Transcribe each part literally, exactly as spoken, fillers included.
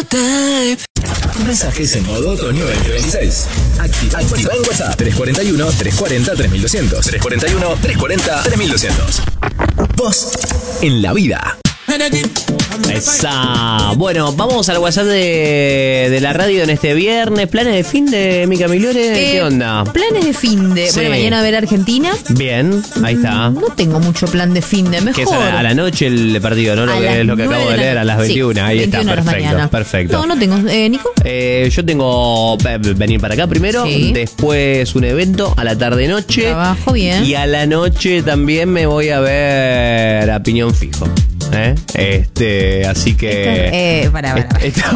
type. Mensajes en modo otoño veinte veintiséis. Activa, activa el WhatsApp tres cuatro uno, tres cuatro cero, tres mil doscientos. tres cuatro uno, tres cuatro cero, tres mil doscientos. Vos en la vida. Esa. Bueno, vamos al WhatsApp de, de la radio en este viernes. ¿Planes de fin de Mica Migliore? Eh, ¿Qué onda? Planes de fin de. Sí. Bueno, mañana a ver Argentina. Bien, ahí está. No tengo mucho plan de fin de. Mejor. Que es a la, a la noche el partido, ¿no? Lo A que las es lo que acabo nueve de la- leer a las veintiuna. sí, ahí veintiuna está, horas perfecto. mañana. Perfecto. No, no tengo. Eh, ¿Nico? Eh, yo tengo eh, venir para acá primero, Sí. después un evento a la tarde-noche. Trabajo bien. Y a la noche también me voy a ver a Piñón Fijo. ¿eh? Este, así que. Eh, para, para. Est- esto-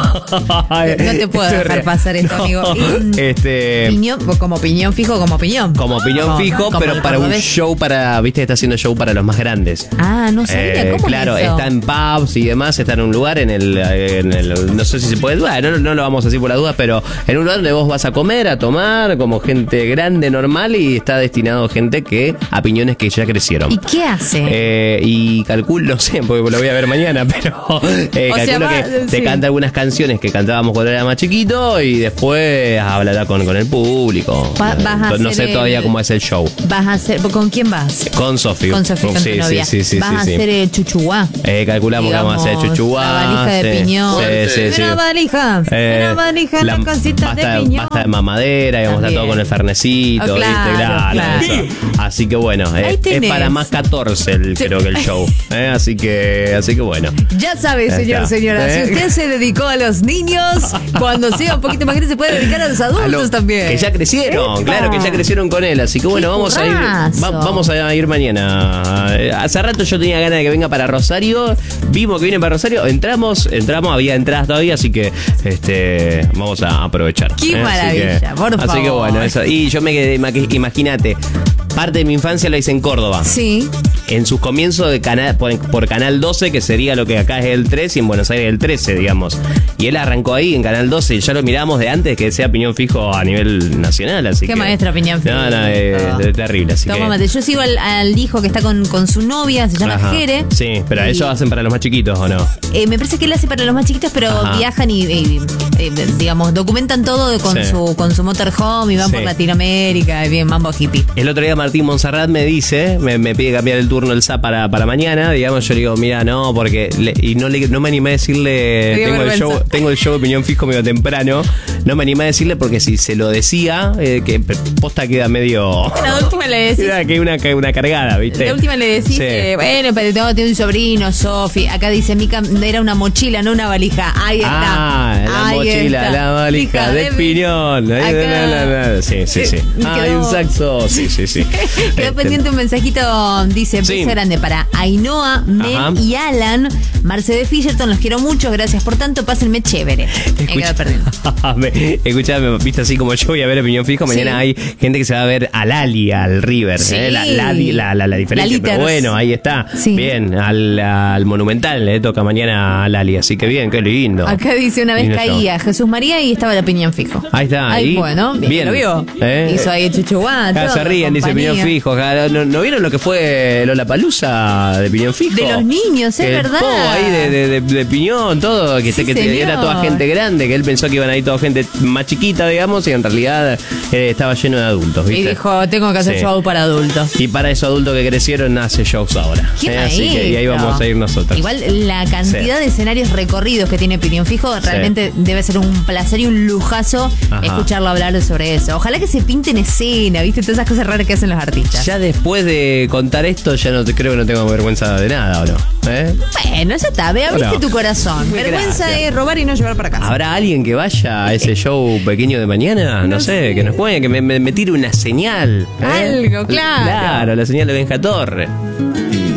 No te puedo Esto es dejar re- pasar esto, No, amigo. Y- Este. Piñón, como piñón fijo, como piñón. Como piñón fijo, como pero el para un cordobés. show para. ¿Viste? Está haciendo show para los más grandes. Ah, no sabía. Eh, ¿Cómo claro, es eso? está en pubs y demás, está en un lugar en el, en el no sé si se puede, bueno, no, no lo vamos a decir por la duda, pero en un lugar donde vos vas a comer, a tomar, como gente grande, normal, y está destinado a gente que, a piñones que ya crecieron. ¿Y qué hace? Eh, y calculo, no sé, porque lo voy a ver mañana, pero eh, O sea, calculo va- que te sí. canta algunas canciones que cantábamos cuando era más chiquito y después hablará con, con el público. Va- vas a no sé hacer todavía el- cómo es el show. ¿Vas a hacer. ¿Con quién vas? Con Sofi. Con Sofía, con sí, tu novia. sí, sí, sí, ¿Vas sí, a sí. hacer el chuchuá? Eh, calculamos Digamos, que vamos a hacer chuchuá. la valija de sí, piñón. Sí, sí, sí. Una valija. Eh, una valija en la, casita pasta, de piñón. pasta de mamadera y vamos a estar todo con el fernecito, Oh, ¿viste? claro, Claro, claro. eso. Así que bueno, Ahí eh, es tenés. para más catorce el, Sí. creo que el show. Eh, así que así que bueno. Ya sabe, Ya señor, está. señora. ¿Eh? Si usted se dedicó a los niños, cuando sea un poquito más grande se puede dedicar a los adultos A lo- también. Que ya crecieron, Epa. claro, que ya crecieron con él. Así que bueno, ¡Qué vamos a ir. currazo! va- vamos a ir mañana. Eh, Hace rato yo tenía ganas de que venga para Rosario. Vimos que viene para Rosario. Entramos, entramos, había entradas todavía, así que este vamos a aprovechar. ¡Qué Eh, así maravilla! que- Por Así que favor. bueno, eso. Y yo me quedé, imagi- imagínate, parte de mi infancia la hice en Córdoba. Sí. En sus comienzos de canal, por, por Canal doce, que sería lo que acá es el tres, y en Buenos Aires el trece, digamos. Y él arrancó ahí en Canal doce, y ya lo miramos de antes que sea Piñón Fijo a nivel nacional, así Qué que... maestra Piñón Fijo. No, no, es, es terrible, así Toma que... mate. Yo sigo al, al hijo que está con, con su novia, se llama Ajá. Jere. Sí, pero Y- ellos hacen para los más chiquitos, ¿o no? Eh, me parece que él hace para los más chiquitos, pero Ajá. viajan y, y, eh, digamos, documentan todo con Sí. su con su motorhome y van Sí. por Latinoamérica, y bien, mambo hippie. El otro día Martín Monserrat me dice, me, me pide cambiar el turno el S A para, para mañana, digamos, yo le digo, mira, no, porque, le- y no, le, no me animé a decirle, Me dio tengo el, vergüenza. show, tengo el show de Piñón Fijo medio temprano, no me animé a decirle porque si se lo decía, eh, que posta queda medio... La última le decís. Queda que una, que una cargada, ¿viste? La última le decís, Sí. eh, bueno, pero tengo, tengo un sobrino, Sofi. Acá dice Mica, era una mochila, no una valija. Ahí está. Ah, la Ahí mochila, está. la valija Hija de mi- piñón. Ahí, Acá. la, la, la. Sí, sí, sí. Ah, Quedó- hay un saxo. Sí, sí, sí. Quedó Este, pendiente un mensajito, dice, Sí. beso grande para Ainhoa, Men Ajá. y Alan. Mercedes Fisherton, los quiero mucho, gracias por tanto, pásenme chévere. Me quedo perdiendo. Escuchame, escuchame, viste así como yo voy a ver a Piñón Fijo, mañana Sí. hay gente que se va a ver al Ali, al River, Sí. ¿eh? la, la, la, la, la diferencia, La pero Liters. bueno, ahí está. Sí. Bien, al, al Monumental le toca mañana al Ali, así que bien, qué lindo. Acá dice, una vez Lindo show. caía Jesús María y estaba la piñón fijo. Ahí está, Ahí ahí. bueno, bien, Bien. lo vio. ¿Eh? Hizo ahí el chuchuá, Acá todo, se ríen, dice compañía. Piñón Fijo. Acá, ¿No, no vieron lo que fue Lollapalooza de Piñón Fijo? De los niños, es El verdad. pogo ahí de, de, de, de Piñón, todo, que, Sí, que te- señor. era toda gente grande, que él pensó que iban ahí toda gente más chiquita, digamos, y en realidad eh, estaba lleno de adultos, Y ¿viste? dijo, tengo que hacer Sí. show para adultos. Y para esos adultos que crecieron, hace shows ahora. Qué Eh, Así que y ahí maestro. vamos a ir nosotros. Igual la cantidad Sí. de escenarios recorridos que tiene Piñón Fijo realmente debe ser un placer y un lujazo Ajá. escucharlo hablar sobre eso. Ojalá que se pinte en escena, ¿viste? Todas esas cosas raras que hacen los artistas. Ya después de contar esto, ya no te creo que no tengo vergüenza de nada, ¿o no? ¿Eh? Bueno, ya está, ve, abriste Bueno. tu corazón. Vergüenza Gracias. es robar y no llevar para casa. ¿Habrá alguien que vaya a ese show pequeño de mañana? No, No sé, sé. que nos puede, que me, me- me tire una señal. ¿eh? Algo, claro. Claro, la señal de Benja Torre.